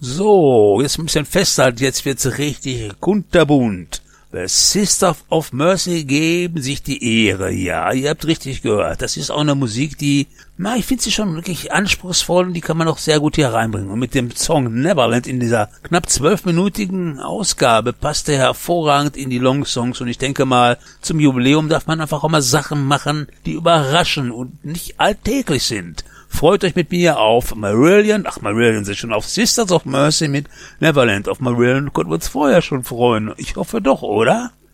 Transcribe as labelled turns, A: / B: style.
A: So, jetzt ein bisschen festhalten, jetzt wird's richtig kunterbunt. The Sisters of Mercy geben sich die Ehre. Ja, ihr habt richtig gehört. Das ist auch eine Musik, die, ich finde sie schon wirklich anspruchsvoll und die kann man auch sehr gut hier reinbringen. Und mit dem Song Neverland in dieser knapp 12-minütigen Ausgabe passt er hervorragend in die Long-Songs. Und ich denke mal, zum Jubiläum darf man einfach auch mal Sachen machen, die überraschen und nicht alltäglich sind. Freut euch mit mir auf Marillion sind schon auf Sisters of Mercy mit Neverland. Auf Marillion konnten wir uns vorher schon freuen. Ich hoffe doch, oder?